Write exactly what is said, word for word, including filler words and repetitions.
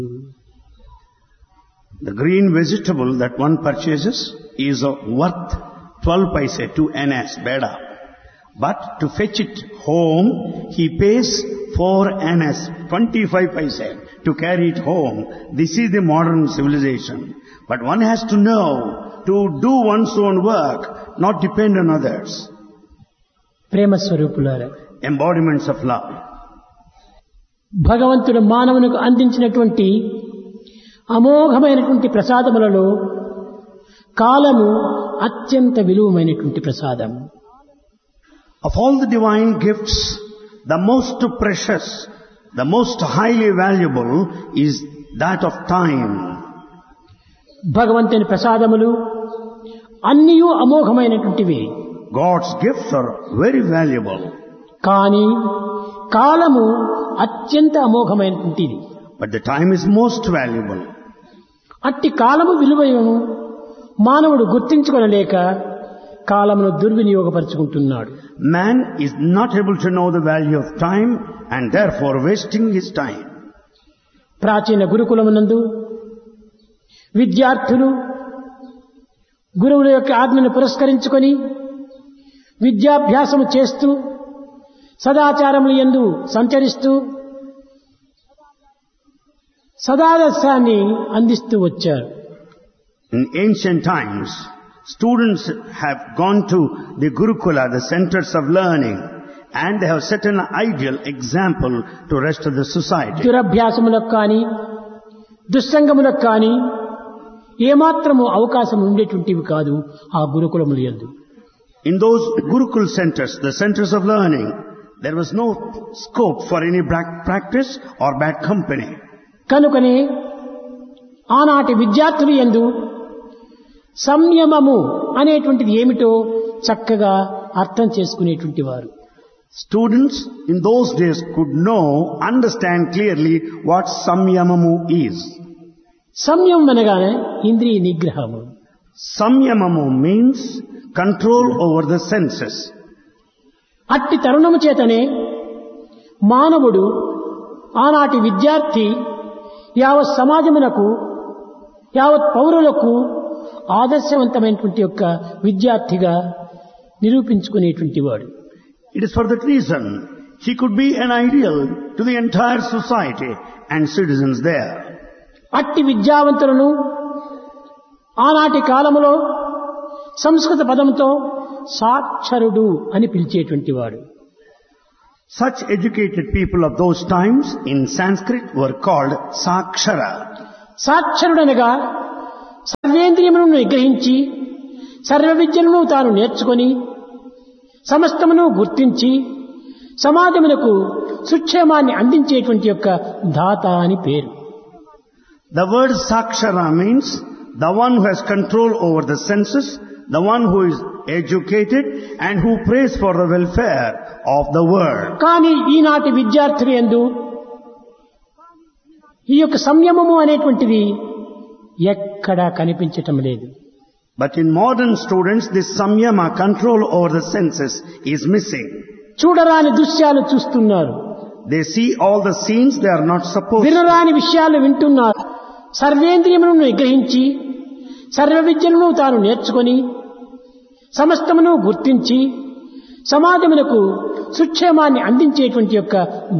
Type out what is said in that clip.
The green vegetable that one purchases is uh, worth twelve paise, two annas, beda. But to fetch it home, he pays four annas, twenty-five paise, to carry it home. This is the modern civilization. But one has to know to do one's own work, not depend on others. ప్రేమ స్వరూపులారా, Embodiments of love. భగవంతుడు మానవునికి అందించినటువంటి అమోఘమైనటువంటి ప్రసాదములలో కాలము అత్యంత విలువమైనటువంటి ప్రసాదం. Of all the divine gifts, the most precious, the most highly valuable is that of time. భగవంతుని ప్రసాదములు అన్నియూ అమోఘమైనటువంటివి. God's gifts are very valuable. కానీ కాలము అత్యంత అమోఘమైనటువంటిది. But the time is most valuable. అట్టి కాలము విలువను మానవుడు గుర్తించుకొనలేక కాలమును దుర్వినియోగపరుచుకుంటున్నాడు. Man is not able to know the value of time and therefore wasting his time. ప్రాచీన గురుకులమునందు విద్యార్థులు గురువుల యొక్క ఆజ్ఞను పురస్కరించుకొని విద్యాభ్యాసము చేస్తూ సదాచారముల యందు సంచరిస్తూ సదాదర్శాన్ని అందిస్తూ వచ్చారు. In ancient times, students have gone to the Gurukula, the centers of learning, and they have set an ideal example to rest of the society. దురభ్యాసములకు కానీ దుస్సంగములకు కానీ ఏమాత్రము అవకాశం ఉండేటువంటివి కాదు ఆ గురుకులముల యందు. In those Gurukul centers, the centers of learning, there was no scope for any bad practice or bad company. కనుకనే ఆనాటి విద్యార్థులు యందు సంయమము అనేటువంటిది ఏమిటో చక్కగా అర్థం చేసుకునేటువంటి వారు. Students in those days could know, understand clearly what samyamamu is. సంయమం అనగానే ఇంద్రియ నిగ్రహము. Samyamamu means control over the senses. అట్టి తరుణము చేతనే మానవుడు ఆనాటి విద్యార్థి యావత్ సమాజమునకు యావత్ పౌరులకు ఆదర్శవంతమైనటువంటి యొక్క విద్యార్థిగా నిరూపించుకునేటువంటి వాడు. It is for that reason he could be an ideal to the entire society and citizens there. అట్టి విద్యావంతులను ఆనాటి కాలములో సంస్కృత పదముతో సాక్షరుడు అని పిలిచేటువంటి వాడు. Such educated people of those times in Sanskrit were called Sakshara. సాక్షరుడనగా సర్వేంద్రియములను నిగ్రహించి సర్వ విద్యలను తాను నేర్చుకొని సమస్తమును గుర్తించి సమాజమునకు సుక్షేమాన్ని అందించేటువంటి యొక్క దాత అని పేరు. The word Sakshara means the one who has control over the senses, the one who is educated and who prays for the welfare of the world. కానీ ఈనాటి విద్యార్థులు యందు ఈ యొక్క సంయమము అనేటువంటిది ఎక్కడా కనిపించటం లేదు. But in modern students, this samyama, control over the senses, is missing. చూడరాని దృశ్యాలు చూస్తున్నారు, They see all the scenes they are not supposed to. వినరాని విషయాలు వింటున్నారు. సర్వేంద్రియములను నిగ్రహించి సర్వ విద్యలను తాను నేర్చుకొని సమస్తమును గుర్తించి సమాజమునకు సుక్షేమాన్ని అందించేటువంటి యొక్క